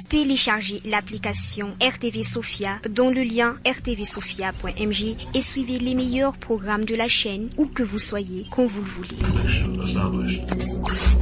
Téléchargez l'application RTV Sophia dans le lien rtvsophia.mg et suivez les meilleurs programmes de la chaîne où que vous soyez, quand vous le voulez.